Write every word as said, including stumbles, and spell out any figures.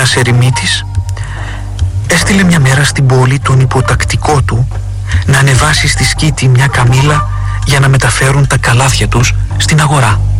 ένας ερημίτης έστειλε μια μέρα στην πόλη τον υποτακτικό του να ανεβάσει στη σκήτη μια καμήλα για να μεταφέρουν τα καλάθια τους στην αγορά.